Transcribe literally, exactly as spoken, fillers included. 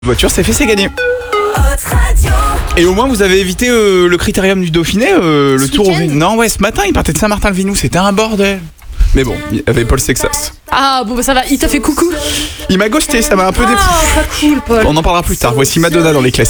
Voiture, c'est fait, c'est gagné. Et au moins vous avez évité euh, le critérium du Dauphiné, euh, le Ce tour au week-end Non ouais, ce matin il partait de Saint-Martin-le-Vinou, c'était un bordel. Mais bon, il y avait Paul Sexas. Ah bon bah ça va, il t'a fait coucou. Il m'a ghosté, ça m'a un peu déplu. Ah pas cool Paul. On en parlera plus tard. Voici Madonna dans les classiques.